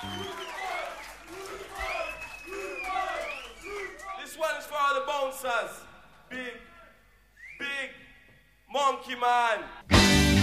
This one is for all the bouncers. Big monkey man.